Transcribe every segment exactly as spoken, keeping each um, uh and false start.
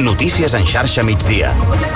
Notícies en xarxa migdia.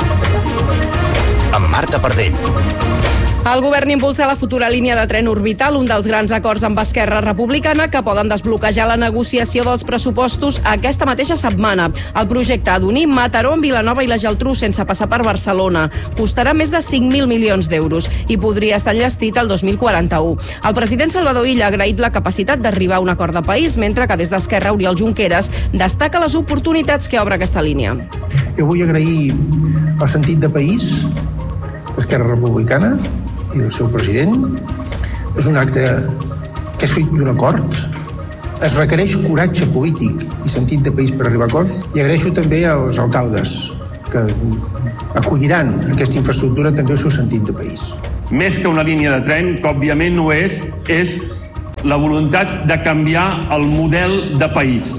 Amb Marta Pardell. El govern impulsa la futura línia de tren orbital, un dels grans acords amb Esquerra Republicana que poden desbloquejar la negociació dels pressupostos aquesta mateixa setmana. El projecte ha d'unir Mataró amb Vilanova i la Geltrú sense passar per Barcelona. Costarà més de cinc mil milions d'euros i podria estar enllestit el dos mil quaranta-u. El president Salvador Illa ha agraït la capacitat d'arribar a un acord de país, mentre que des d'Esquerra Oriol Junqueras destaca les oportunitats que obre aquesta línia. Jo vull agrair el sentit de país d'Esquerra Republicana i el seu president. És un acte que és fruit d'un acord. Es requereix coratge polític i sentit de país per arribar a acords. I agraeixo també als alcaldes que acolliran aquesta infraestructura també el seu sentit de país. Més que una línia de tren, que òbviament no és, és la voluntat de canviar el model de país.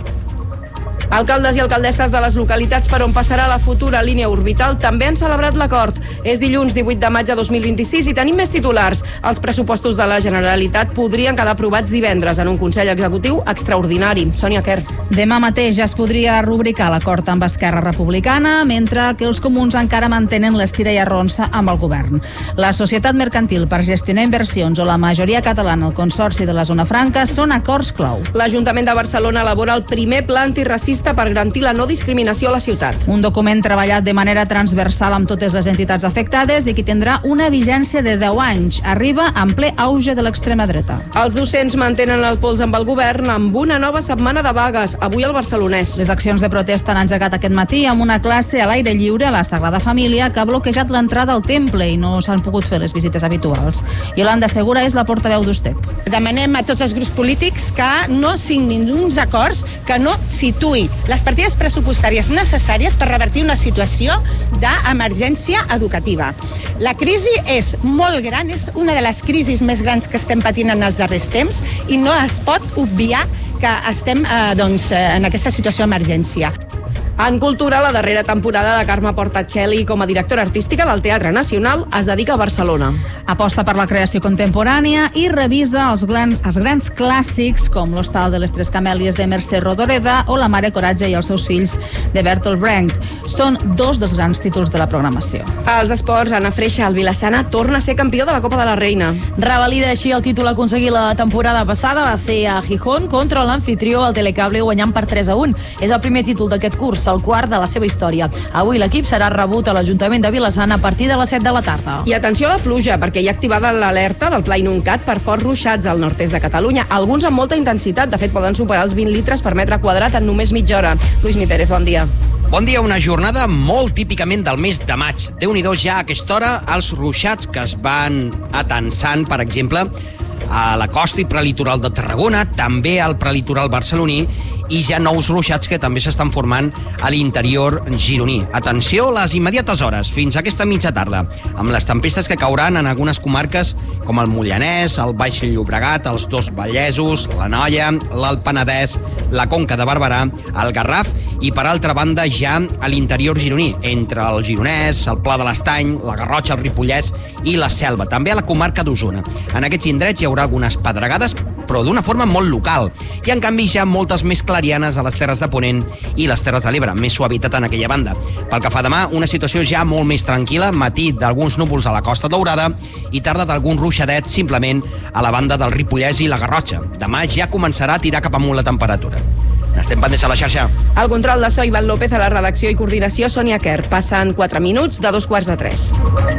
Alcaldes i alcaldesses de les localitats per on passarà la futura línia orbital també han celebrat l'acord. És dilluns divuit de maig de dos mil vint-i-sis i tenim més titulars. Els pressupostos de la Generalitat podrien quedar aprovats divendres en un Consell Executiu extraordinari. Sònia Quer. Demà mateix es podria rubricar l'acord amb Esquerra Republicana, mentre que els comuns encara mantenen l'estira i arronsa amb el govern. La Societat Mercantil per gestionar inversions o la majoria catalana al Consorci de la Zona Franca són acords clau. L'Ajuntament de Barcelona elabora el primer pla antiracista per garantir la no discriminació a la ciutat. Un document treballat de manera transversal amb totes les entitats afectades i que tindrà una vigència de deu anys. Arriba en ple auge de l'extrema dreta. Els docents mantenen el pols amb el govern amb una nova setmana de vagues, avui al Barcelonès. Les accions de protesta han engegat aquest matí amb una classe a l'aire lliure a la Sagrada Família que ha bloquejat l'entrada al temple i no s'han pogut fer les visites habituals. Yolanda Segura és la portaveu d'Ustec. Demanem a tots els grups polítics que no signin uns acords que no situï les partides pressupostàries necessàries per revertir una situació d'emergència educativa. La crisi és molt gran, és una de les crisis més grans que estem patint en els darrers temps i no es pot obviar que estem eh, doncs, en aquesta situació d'emergència. En cultura, la darrera temporada de Carme Portacelli com a directora artística del Teatre Nacional es dedica a Barcelona. Aposta per la creació contemporània i revisa els grans, els grans clàssics com l'Hostal de les Tres Camèlies de Mercè Rodoreda o La Mare Coratge i els seus fills de Bertolt Brecht. Són dos dels grans títols de la programació. Als esports, Anna Freixa, el Vilassana torna a ser campió de la Copa de la Reina. Revalida així el títol aconseguit la temporada passada, va ser a Gijón contra l'anfitrió, el Telecable, guanyant per tres a un. És el primer títol d'aquest curs, el quart de la seva història. Avui l'equip serà rebut a l'Ajuntament de Vilassana a partir de les set de la tarda. I atenció a la pluja, perquè hi ha activada l'alerta del Pla Inuncat per forts ruixats al nord-est de Catalunya. Alguns amb molta intensitat, de fet poden superar els vint litres per metre quadrat en només mitja hora. Lluís Mi Pérez, bon dia. Bon dia, una jornada molt típicament del mes de maig. Déu-n'hi-do ja a aquesta hora els ruixats que es van atensant, per exemple, a la costa i prelitoral de Tarragona, també al prelitoral barceloní, i ja nous ruixats que també s'estan formant a l'interior gironí. Atenció a les immediates hores, fins a aquesta mitja tarda, amb les tempestes que cauran en algunes comarques com el Moianès, el Baix Llobregat, els dos Vallesos, l'Anoia, l'Alt Penedès, la Conca de Barberà, el Garraf i, per altra banda, ja a l'interior gironí, entre el Gironès, el Pla de l'Estany, la Garrotxa, el Ripollès i la Selva, també a la comarca d'Osona. En aquests indrets hi haurà algunes pedregades, però d'una forma molt local. I, en canvi, ja moltes més clarianes a les Terres de Ponent i les Terres de l'Ebre, més suavitat en aquella banda. Pel que fa demà, una situació ja molt més tranquil·la, matí d'alguns núvols a la Costa Daurada i tarda d'algun ruixadet simplement a la banda del Ripollès i la Garrotxa. Demà ja començarà a tirar cap amunt la temperatura. N'estem pendents a la xarxa. El control de so, Ivan López, a la redacció i coordinació, Sònia Quer. Passen quatre minuts de dos quarts de tres.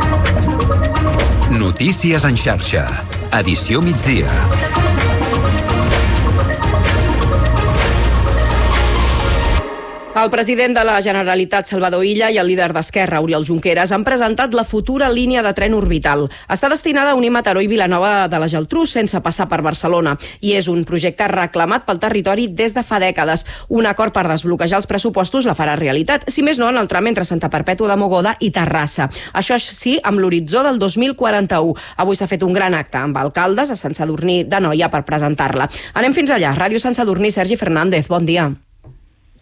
Notícies en xarxa. Edició migdia. El president de la Generalitat, Salvador Illa, i el líder d'Esquerra, Oriol Junqueras, han presentat la futura línia de tren orbital. Està destinada a unir Mataró i Vilanova de la Geltrú sense passar per Barcelona i és un projecte reclamat pel territori des de fa dècades. Un acord per desbloquejar els pressupostos la farà realitat, si més no en el tram entre Santa Perpètua de Mogoda i Terrassa. Això sí, amb l'horitzó del dos mil quaranta-u. Avui s'ha fet un gran acte amb alcaldes a Sant Sadurní d'Anoia per presentar-la. Anem fins allà. Ràdio Sant Sadurní, Sergi Fernández, bon dia.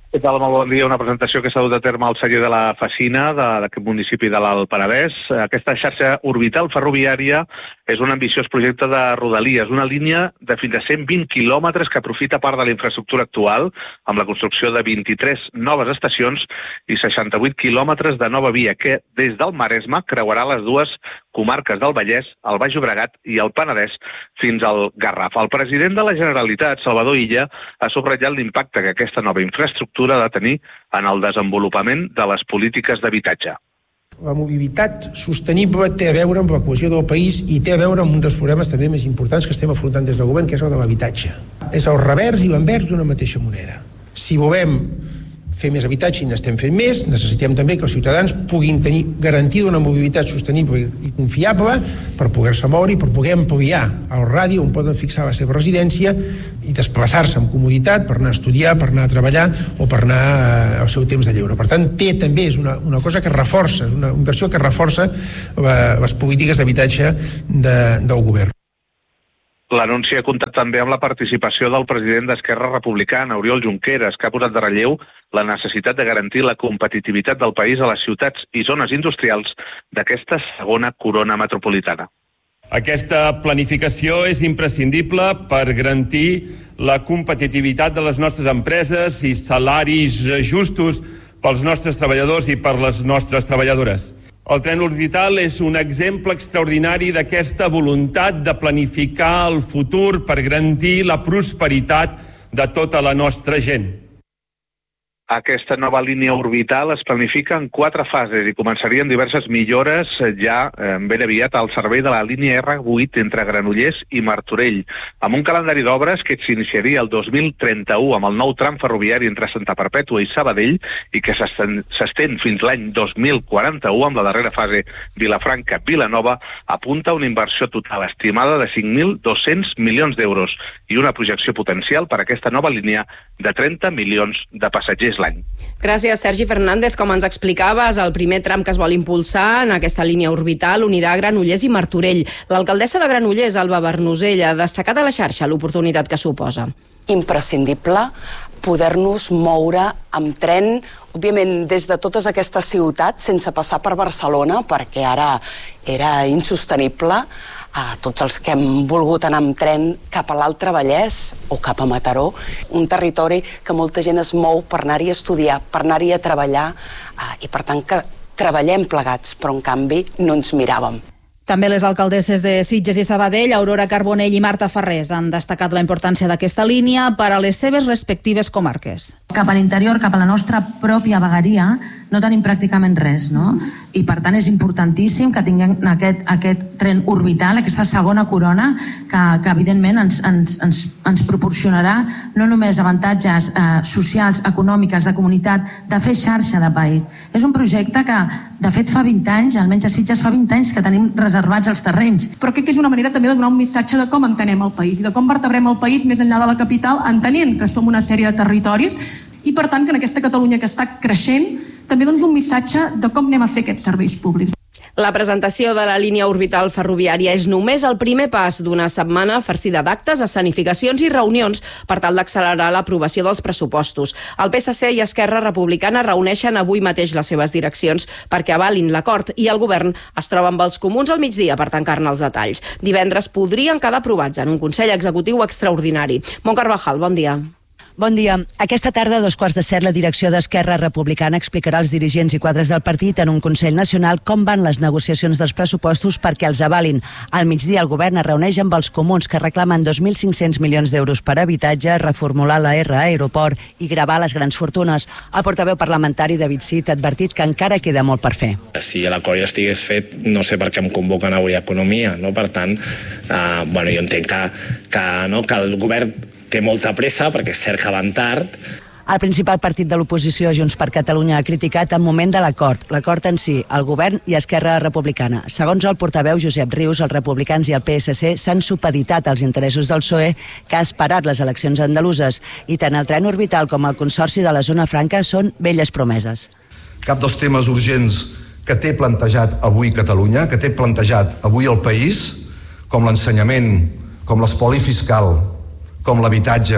Què tal? Molt bon dia. Una presentació que s'ha dut a terme al celler de la Fecina, d'aquest municipi de l'Alt Penedès. Aquesta xarxa orbital ferroviària és un ambiciós projecte de Rodalies, una línia de fins a cent vint quilòmetres que aprofita part de la infraestructura actual, amb la construcció de vint-i-tres noves estacions i seixanta-vuit quilòmetres de nova via, que des del Maresme creuarà les dues comarques del Vallès, el Baix Llobregat i el Penedès, fins al Garraf. El president de la Generalitat, Salvador Illa, ha subratllat l'impacte que aquesta nova infraestructura ha de tenir en el desenvolupament de les polítiques d'habitatge. La mobilitat sostenible té a veure amb la cohesió del país i té a veure amb un dels problemes també més importants que estem afrontant des del govern, que és el de l'habitatge. És el revers i l'envers d'una mateixa moneda. Si volem fer més habitatge i n'estem fent més, necessitem també que els ciutadans puguin tenir garantida una mobilitat sostenible i confiable per poder-se moure i per poder ampliar el radi on poden fixar la seva residència i desplaçar-se amb comoditat per anar a estudiar, per anar a treballar o per anar al seu temps de lleure. Per tant, té també és una, una cosa que reforça, una inversió que reforça la, les polítiques d'habitatge de, del govern. L'anunci ha comptat també amb la participació del president d'Esquerra Republicana, Oriol Junqueras, que ha posat de relleu la necessitat de garantir la competitivitat del país a les ciutats i zones industrials d'aquesta segona corona metropolitana. Aquesta planificació és imprescindible per garantir la competitivitat de les nostres empreses i salaris justos pels nostres treballadors i per les nostres treballadores. El tren orbital és un exemple extraordinari d'aquesta voluntat de planificar el futur per garantir la prosperitat de tota la nostra gent. Aquesta nova línia orbital es planifica en quatre fases i començarien diverses millores ja ben aviat al servei de la línia erre vuit entre Granollers i Martorell, amb un calendari d'obres que s'iniciaria el dos mil trenta-u amb el nou tram ferroviari entre Santa Perpètua i Sabadell i que s'estén fins l'any dos mil quaranta-u amb la darrera fase Vilafranca-Vilanova, apunta una inversió total estimada de cinc mil dos-cents milions d'euros i una projecció potencial per a aquesta nova línia de trenta milions de passatgers l'any. Gràcies, Sergi Fernández. Com ens explicaves, el primer tram que es vol impulsar en aquesta línia orbital unirà Granollers i Martorell. L'alcaldessa de Granollers, Alba Bernusell, ha destacat a la xarxa l'oportunitat que suposa. Imprescindible poder-nos moure amb tren, òbviament des de totes aquestes ciutats, sense passar per Barcelona, perquè ara era insostenible. A tots els que hem volgut anar amb tren cap a l'Altre Vallès o cap a Mataró, un territori que molta gent es mou per anar-hi a estudiar, per anar-hi a treballar, i per tant que treballem plegats, però en canvi no ens miràvem. També les alcaldesses de Sitges i Sabadell, Aurora Carbonell i Marta Farrés, han destacat la importància d'aquesta línia per a les seves respectives comarques. Cap a l'interior, cap a la nostra pròpia vegueria, no tenim pràcticament res, no? I per tant és importantíssim que tinguem aquest, aquest tren orbital, aquesta segona corona, que, que evidentment ens, ens, ens, ens proporcionarà no només avantatges eh, socials, econòmiques, de comunitat, de fer xarxa de país. És un projecte que, de fet, fa vint anys, almenys a Sitges fa vint anys que tenim reservats els terrenys. Però crec que és una manera també de donar un missatge de com entenem el país i de com vertebrem el país més enllà de la capital, entenent que som una sèrie de territoris i, per tant, que en aquesta Catalunya que està creixent també dones un missatge de com anem a fer aquests serveis públics. La presentació de la línia orbital ferroviària és només el primer pas d'una setmana farcida d'actes, escenificacions i reunions per tal d'accelerar l'aprovació dels pressupostos. El P S C i Esquerra Republicana reuneixen avui mateix les seves direccions perquè avalin l'acord i el govern es troba amb els comuns al migdia per tancar-ne els detalls. Divendres podrien quedar aprovats en un Consell Executiu extraordinari. Mont Carvajal, bon dia. Bon dia. Aquesta tarda, a dos quarts de set, la direcció d'Esquerra Republicana explicarà als dirigents i quadres del partit en un Consell Nacional com van les negociacions dels pressupostos perquè els avalin. Al migdia, el govern es reuneix amb els comuns que reclamen dos mil cinc-cents milions d'euros per habitatge, reformular la R a aeroport i gravar les grans fortunes. El portaveu parlamentari David Cid ha advertit que encara queda molt per fer. Si l'acord ja estigués fet, no sé per què em convoquen avui a Economia, no? Per tant, eh, bueno, jo entenc que, que, no, que el govern té molta pressa, perquè és cert que van tard. El principal partit de l'oposició, Junts per Catalunya, ha criticat el moment de l'acord, l'acord en si, el govern i Esquerra Republicana. Segons el portaveu Josep Rius, els republicans i el P S C s'han supeditat als interessos del P S O E, que ha esperat les eleccions andaluses, i tant el tren orbital com el Consorci de la Zona Franca són velles promeses. Cap dels temes urgents que té plantejat avui Catalunya, que té plantejat avui el país, com l'ensenyament, com l'espoli fiscal, com l'habitatge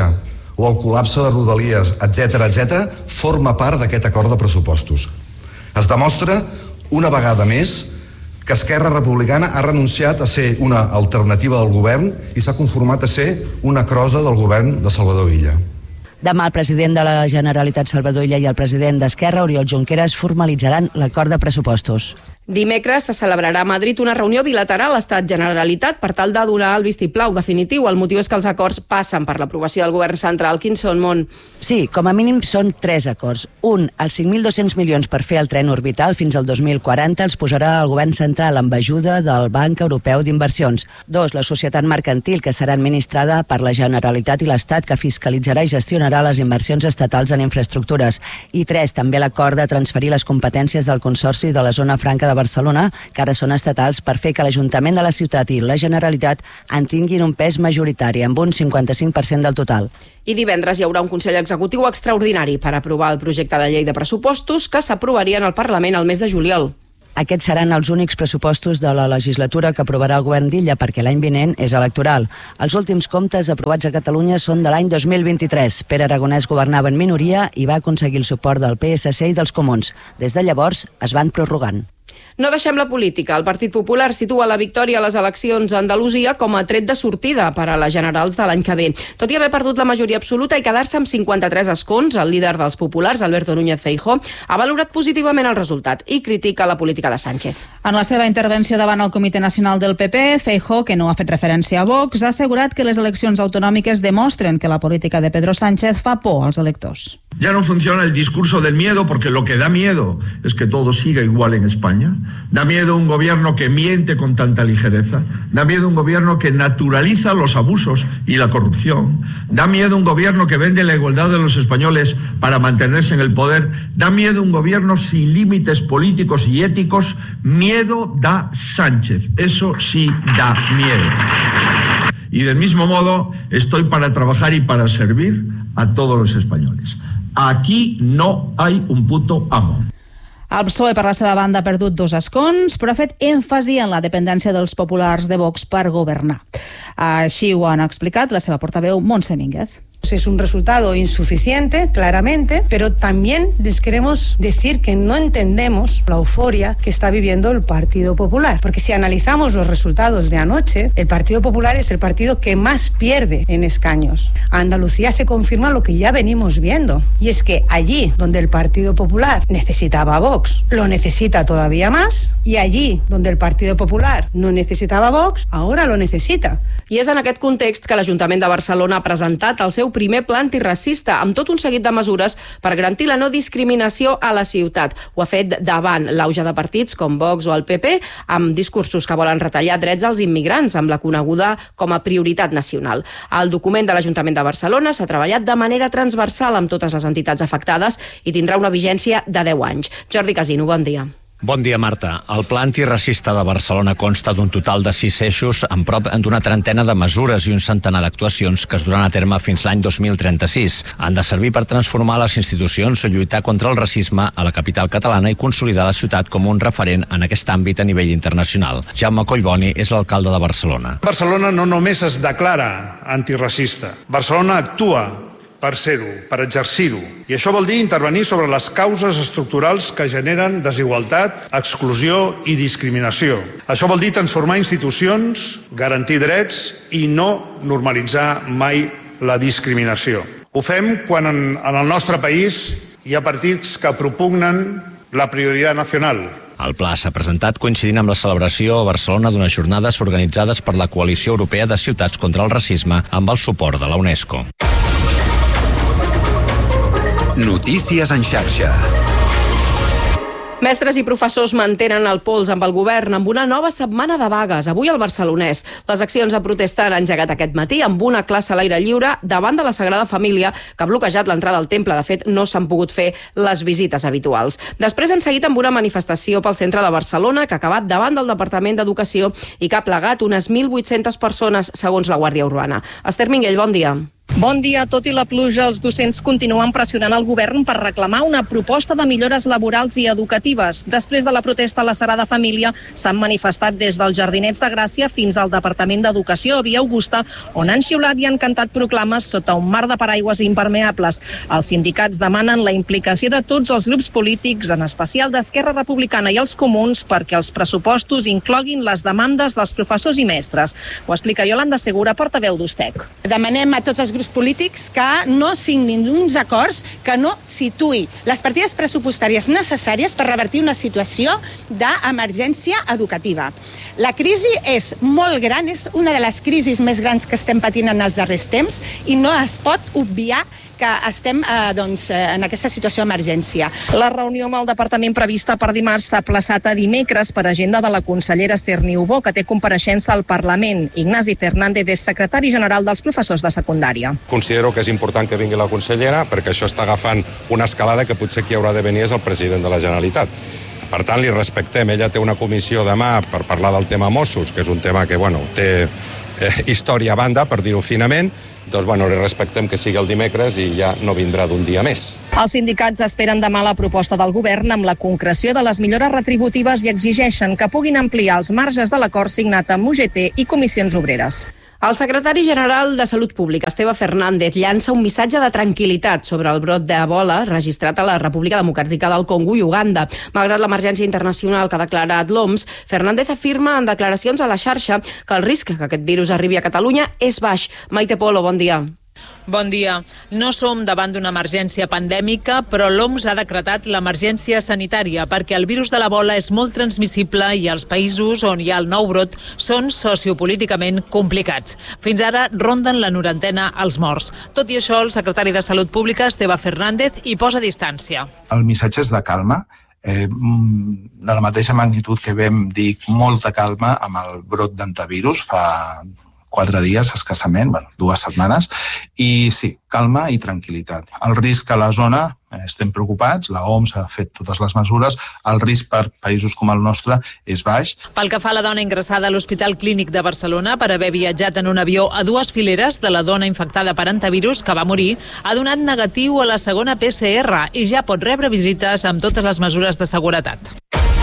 o el col·lapse de Rodalies, etcètera, etcètera, forma part d'aquest acord de pressupostos. Es demostra, una vegada més, que Esquerra Republicana ha renunciat a ser una alternativa del govern i s'ha conformat a ser una crosa del govern de Salvador Illa. Demà el president de la Generalitat, Salvador Illa, i el president d'Esquerra, Oriol Junqueras, formalitzaran l'acord de pressupostos. Dimecres se celebrarà a Madrid una reunió bilateral Estat-Generalitat per tal de donar el vistiplau definitiu. El motiu és que els acords passen per l'aprovació del govern central. Quins són, Mont? Sí, com a mínim són tres acords. Un, els cinc mil dos-cents milions per fer el tren orbital fins al dos mil quaranta els posarà el govern central amb ajuda del Banc Europeu d'Inversions. Dos, la societat mercantil, que serà administrada per la Generalitat i l'Estat, que fiscalitzarà i gestionarà les inversions estatals en infraestructures. I tres, també l'acord de transferir les competències del Consorci de la Zona Franca de Barcelona, que ara són estatals, per fer que l'Ajuntament de la ciutat i la Generalitat en tinguin un pes majoritari, amb un cinquanta-cinc per cent del total. I divendres hi haurà un Consell Executiu extraordinari per aprovar el projecte de llei de pressupostos que s'aprovaria en el Parlament el mes de juliol. Aquests seran els únics pressupostos de la legislatura que aprovarà el govern d'Illa, perquè l'any vinent és electoral. Els últims comptes aprovats a Catalunya són de l'any dos mil vint-i-tres. Pere Aragonès governava en minoria i va aconseguir el suport del P S C i dels Comuns. Des de llavors es van prorrogant. No deixem la política. El Partit Popular situa la victòria a les eleccions a Andalusia com a tret de sortida per a les generals de l'any que ve. Tot i haver perdut la majoria absoluta i quedar-se amb cinquanta-tres escons, el líder dels populars, Alberto Núñez Feijóo, ha valorat positivament el resultat i critica la política de Sánchez. En la seva intervenció davant el Comitè Nacional del P P, Feijóo, que no ha fet referència a Vox, ha assegurat que les eleccions autonòmiques demostren que la política de Pedro Sánchez fa por als electors. Ya no funciona el discurso del miedo, porque lo que da miedo es que todo siga igual en España. Da miedo un gobierno que miente con tanta ligereza. Da miedo un gobierno que naturaliza los abusos y la corrupción. Da miedo un gobierno que vende la igualdad de los españoles para mantenerse en el poder. Da miedo un gobierno sin límites políticos y éticos. Miedo da Sánchez. Eso sí da miedo. Y del mismo modo estoy para trabajar y para servir a todos los españoles. Aquí no hay un puto amo. El P S O E, per la seva banda, ha perdut dos escons, però ha fet èmfasi en la dependència dels populars de Vox per governar. Així ho han explicat la seva portaveu, Montse Mínguez. Es un resultado insuficiente, claramente, pero también les queremos decir que no entendemos la euforia que está viviendo el Partido Popular. Porque si analizamos los resultados de anoche, el Partido Popular es el partido que más pierde en escaños. A Andalucía se confirma lo que ya venimos viendo, y es que allí donde el Partido Popular necesitaba a Vox, lo necesita todavía más, y allí donde el Partido Popular no necesitaba a Vox, ahora lo necesita. I és en aquest context que l'Ajuntament de Barcelona ha presentat el seu primer pla antiracista amb tot un seguit de mesures per garantir la no discriminació a la ciutat. Ho ha fet davant l'auge de partits com Vox o el P P, amb discursos que volen retallar drets als immigrants, amb la coneguda com a prioritat nacional. El document de l'Ajuntament de Barcelona s'ha treballat de manera transversal amb totes les entitats afectades i tindrà una vigència de deu anys. Jordi Casino, bon dia. Bon dia, Marta. El Pla Antiracista de Barcelona consta d'un total de sis eixos amb prop d'una trentena de mesures i un centenar d'actuacions que es duran a terme fins l'any dos mil trenta-sis. Han de servir per transformar les institucions, lluitar contra el racisme a la capital catalana i consolidar la ciutat com un referent en aquest àmbit a nivell internacional. Jaume Collboni és l'alcalde de Barcelona. Barcelona no només es declara antiracista. Barcelona actua per ser-ho, per exercir-ho. I això vol dir intervenir sobre les causes estructurals que generen desigualtat, exclusió i discriminació. Això vol dir transformar institucions, garantir drets i no normalitzar mai la discriminació. Ho fem quan en, en el nostre país hi ha partits que propugnen la prioritat nacional. El pla s'ha presentat coincidint amb la celebració a Barcelona d'unes jornades organitzades per la Coalició Europea de Ciutats contra el Racisme amb el suport de la UNESCO. Notícies en xarxa. Mestres i professors mantenen el pols amb el govern amb una nova setmana de vagues, avui al Barcelonès. Les accions de protesta han engegat aquest matí amb una classe a l'aire lliure davant de la Sagrada Família, que ha bloquejat l'entrada al temple. De fet, no s'han pogut fer les visites habituals. Després han seguit amb una manifestació pel centre de Barcelona, que ha acabat davant del Departament d'Educació i que ha plegat unes mil vuit-centes persones, segons la Guàrdia Urbana. Esther Minguell, bon dia. Bon dia. Tot i la pluja, els docents continuen pressionant el govern per reclamar una proposta de millores laborals i educatives. Després de la protesta a la Sagrada Família, s'han manifestat des dels Jardinets de Gràcia fins al Departament d'Educació a Via Augusta, on han xiulat i han cantat proclames sota un mar de paraigües impermeables. Els sindicats demanen la implicació de tots els grups polítics, en especial d'Esquerra Republicana i els Comuns, perquè els pressupostos incloguin les demandes dels professors i mestres. Ho explica Yolanda Segura, portaveu d'U S T E C. Demanem a tots els grups polítics que no signin uns acords que no situï les partides pressupostàries necessàries per revertir una situació d'emergència educativa. La crisi és molt gran, és una de les crisis més grans que estem patint en els darrers temps i no es pot obviar que estem eh, doncs, en aquesta situació d'emergència. La reunió amb el departament prevista per dimarts s'ha aplaçat a dimecres per agenda de la consellera Esther Niubó, que té compareixença al Parlament. Ignasi Fernández és secretari general dels professors de secundària. Considero que és important que vingui la consellera perquè això està agafant una escalada que potser qui haurà de venir és el president de la Generalitat. Per tant, li respectem. Ella té una comissió demà per parlar del tema Mossos, que és un tema que bueno, té eh, història a banda, per dir-ho finament. Doncs, bueno, li respectem que sigui el dimecres i ja no vindrà d'un dia més. Els sindicats esperen demà la proposta del govern amb la concreció de les millores retributives i exigeixen que puguin ampliar els marges de l'acord signat amb U G T i Comissions Obreres. El secretari general de Salut Pública, Esteve Fernández, llança un missatge de tranquil·litat sobre el brot d'Ebola registrat a la República Democràtica del Congo i Uganda. Malgrat l'emergència internacional que ha declarat l'O M S, Fernández afirma en declaracions a la xarxa que el risc que aquest virus arribi a Catalunya és baix. Maite Polo, bon dia. Bon dia. No som davant d'una emergència pandèmica, però l'O M S ha decretat l'emergència sanitària perquè el virus de l'Ebola és molt transmissible i els països on hi ha el nou brot són sociopolíticament complicats. Fins ara ronden la norantena els morts. Tot i això, el secretari de Salut Pública, Esteve Fernández, hi posa distància. El missatge és de calma, eh, de la mateixa magnitud que vam dir molta calma amb el brot d'antivirus fa quatre dies, escassament, bueno, dues setmanes, i sí, calma i tranquil·litat. El risc a la zona, estem preocupats, la O M S ha fet totes les mesures, el risc per països com el nostre és baix. Pel que fa a la dona ingressada a l'Hospital Clínic de Barcelona per haver viatjat en un avió a dues fileres de la dona infectada per antivirus que va morir, ha donat negatiu a la segona P C R i ja pot rebre visites amb totes les mesures de seguretat.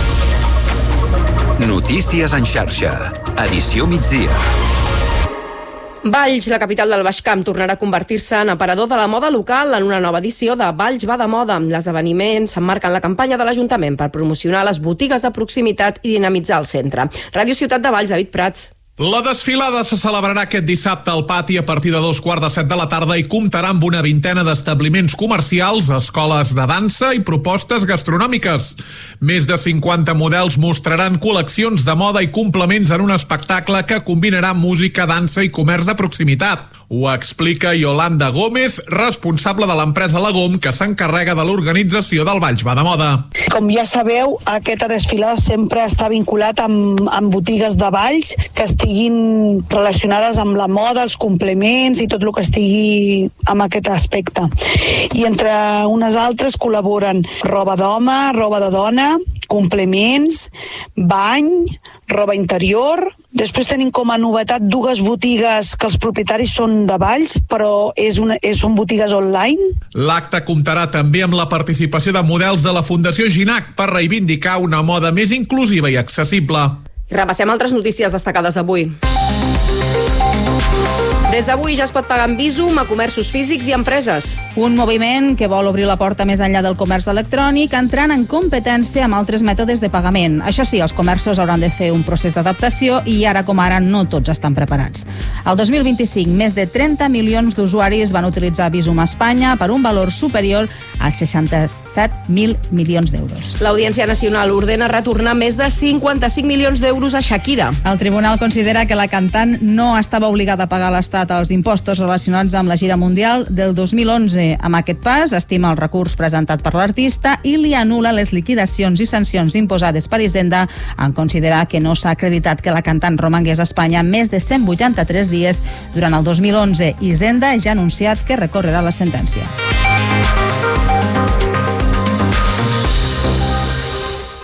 Notícies en xarxa. Edició migdia. Valls, la capital del Baix Camp, tornarà a convertir-se en aparador de la moda local en una nova edició de Valls va de moda. L'esdeveniment s'emmarca en la campanya de l'Ajuntament per promocionar les botigues de proximitat i dinamitzar el centre. Ràdio Ciutat de Valls, David Prats. La desfilada se celebrarà aquest dissabte al pati a partir de dos quarts de set de la tarda i comptarà amb una vintena d'establiments comercials, escoles de dansa i propostes gastronòmiques. Més de cinquanta models mostraran col·leccions de moda i complements en un espectacle que combinarà música, dansa i comerç de proximitat. Ho explica Yolanda Gómez, responsable de l'empresa Lagom, que s'encarrega de l'organització del Valls va de moda. Com ja sabeu, aquesta desfilada sempre està vinculat amb, amb botigues de Valls que estiguin relacionades amb la moda, els complements i tot el que estigui amb aquest aspecte. I entre unes altres col·laboren roba d'home, roba de dona, complements, bany, roba interior. Després tenim com a novetat dues botigues que els propietaris són de Valls, però és una, és, són botigues online. L'acte comptarà també amb la participació de models de la Fundació Ginac per reivindicar una moda més inclusiva i accessible. I repassem altres notícies destacades d'avui. Des d'avui ja es pot pagar amb Bizum a comerços físics i empreses. Un moviment que vol obrir la porta més enllà del comerç electrònic, entrant en competència amb altres mètodes de pagament. Això sí, els comerços hauran de fer un procés d'adaptació i ara com ara no tots estan preparats. El dos mil vint-i-cinc, més de trenta milions d'usuaris van utilitzar Bizum a Espanya per un valor superior als seixanta-set mil milions d'euros. L'Audiència Nacional ordena retornar més de cinquanta-cinc milions d'euros a Shakira. El tribunal considera que la cantant no estava obligada a pagar a l'Estat els impostos relacionats amb la gira mundial del dos mil onze. Amb aquest pas, estima el recurs presentat per l'artista i li anul·la les liquidacions i sancions imposades per Hisenda en considerar que no s'ha acreditat que la cantant romangués a Espanya més de cent vuitanta-tres dies durant el dos mil onze. Hisenda ja ha anunciat que recorrerà la sentència.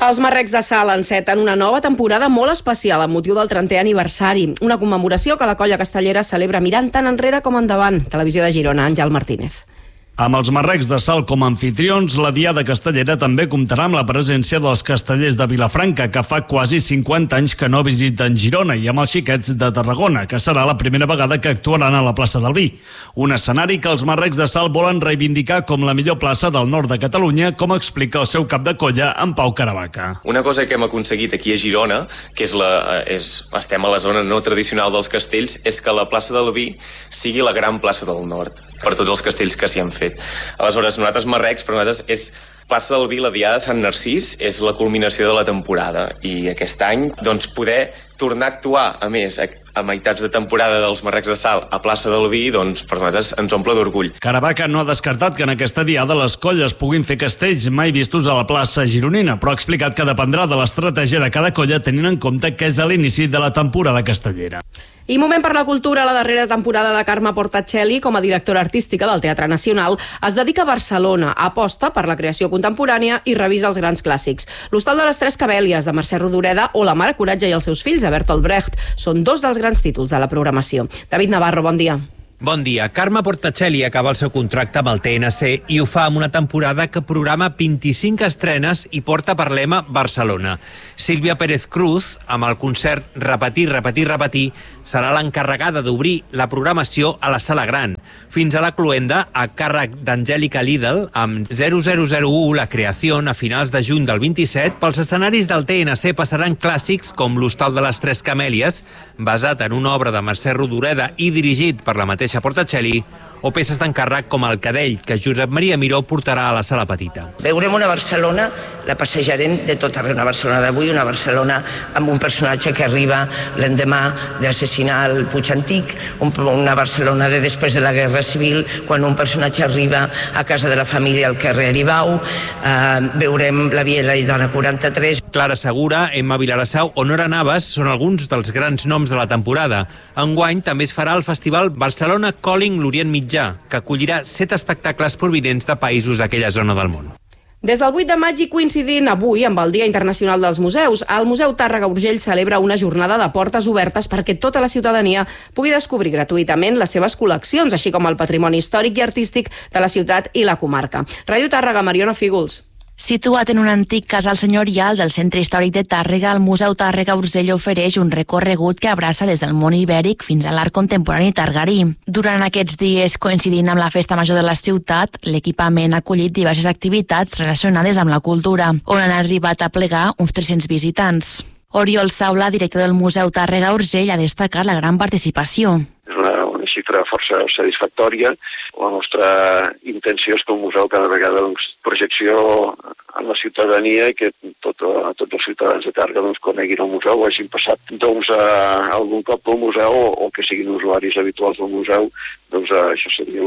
Els Marrecs de Salt enceten una nova temporada molt especial amb motiu del trentè aniversari. Una commemoració que la colla castellera celebra mirant tant enrere com endavant. Televisió de Girona, Àngel Martínez. Amb els Marrecs de Salt com a anfitrions, la Diada Castellera també comptarà amb la presència dels castellers de Vilafranca, que fa quasi cinquanta anys que no visiten Girona, i amb els Xiquets de Tarragona, que serà la primera vegada que actuaran a la plaça del Vi. Un escenari que els Marrecs de Salt volen reivindicar com la millor plaça del nord de Catalunya, com explica el seu cap de colla, en Pau Caravaca. Una cosa que hem aconseguit aquí a Girona, que és la, és, estem a la zona no tradicional dels castells, és que la plaça del Vi sigui la gran plaça del nord, per tots els castells que s'hi han fet. Aleshores, nosaltres Marrecs, per nosaltres és plaça del Vi, la Diada de Sant Narcís, és la culminació de la temporada, i aquest any doncs poder tornar a actuar, a més, a, a meitats de temporada dels Marrecs de Salt a plaça del Vi, doncs per nosaltres ens omple d'orgull. Caravaca no ha descartat que en aquesta Diada les colles puguin fer castells mai vistos a la plaça gironina, però ha explicat que dependrà de l'estratègia de cada colla, tenint en compte que és a l'inici de la temporada castellera. I moment per la cultura. La darrera temporada de Carme Portacelli com a directora artística del Teatre Nacional es dedica a Barcelona, aposta per la creació contemporània i revisa els grans clàssics. L'Hostal de les Tres Cabèlies, de Mercè Rodoreda, o La Mare Coratge i els seus fills, de Bertolt Brecht, són dos dels grans títols de la programació. David Navarro, bon dia. Bon dia. Carme Portacelli acaba el seu contracte amb el T N C i ho fa amb una temporada que programa vint-i-cinc estrenes i porta per lema Barcelona. Sílvia Pérez Cruz, amb el concert Repetir, repetir, repetir, serà l'encarregada d'obrir la programació a la Sala Gran. Fins a la cloenda, a càrrec d'Angèlica Lidl, amb zero zero zero u La Creació, a finals de juny del vint-i-set, pels escenaris del T N C passaran clàssics com l'Hostal de les Tres Camèlies, basat en una obra de Mercè Rodoreda i dirigit per la mateixa Portacelli, o peces d'encàrrec com El Cadell, que Josep Maria Miró portarà a la Sala Petita. Veurem una Barcelona, la passejarem de tot arreu, una Barcelona d'avui, una Barcelona amb un personatge que arriba l'endemà d'assassinar el Puig Antic, una Barcelona de després de la Guerra Civil, quan un personatge arriba a casa de la família al carrer Aribau, eh, veurem La Biela i Dona quaranta-tres. Clara Segura, Emma Vilarassau o Nora Navas són alguns dels grans noms de la temporada. Enguany també es farà el festival Barcelona Calling l'Orient Mitjà, que acollirà set espectacles provinents de països d'aquella zona del món. Des del vuit de maig i coincidint avui amb el Dia Internacional dels Museus, el Museu Tàrrega Urgell celebra una jornada de portes obertes perquè tota la ciutadania pugui descobrir gratuïtament les seves col·leccions, així com el patrimoni històric i artístic de la ciutat i la comarca. Ràdio Tàrrega, Mariona Fígols. Situat en un antic casal senyorial del centre històric de Tàrrega, el Museu Tàrrega Urgell ofereix un recorregut que abraça des del món ibèric fins a l'art contemporani targarí. Durant aquests dies, coincidint amb la Festa Major de la ciutat, l'equipament ha acollit diverses activitats relacionades amb la cultura, on han arribat a plegar uns tres-cents visitants. Oriol Saula, director del Museu Tàrrega Urgell, ha destacat la gran participació. És una, una xifra força satisfactòria. La nostra intenció és que el museu cada vegada doncs, projecció en la ciutadania i que tot, tots els ciutadans de Tàrrega doncs, coneguin el museu o hagin passat doncs, a, algun cop pel museu o, o que siguin usuaris habituals del museu. Doncs a, això seria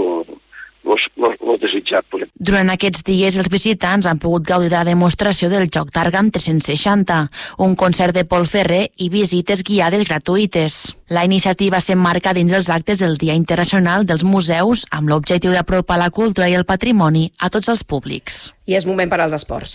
el desitjable. Durant aquests dies, els visitants han pogut gaudir de la demostració del Joc Tàrrega amb tres-cents seixanta, un concert de Pol Ferrer i visites guiades gratuïtes. La iniciativa s'emmarca dins els actes del Dia Internacional dels Museus amb l'objectiu d'apropar la cultura i el patrimoni a tots els públics. I és moment per als esports.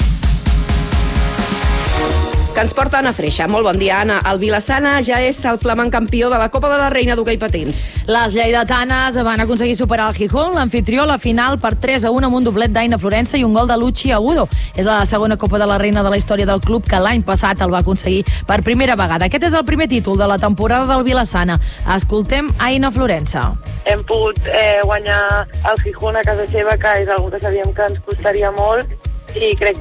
Que ens porta Anna Freixa. Molt bon dia, Anna. El Vilassana ja és el flamant campió de la Copa de la Reina d'hoquei patins. Les lleidatanes van aconseguir superar el Gijón, l'anfitrió, a la final per tres a un amb un doblet d'Aina Florença i un gol de Luchi Agudo. És la segona Copa de la Reina de la història del club, que l'any passat el va aconseguir per primera vegada. Aquest és el primer títol de la temporada del Vilassana. Escoltem Aina Florença. Hem pogut eh, guanyar el Gijón a casa seva, que és una que sabíem que ens costaria molt, i crec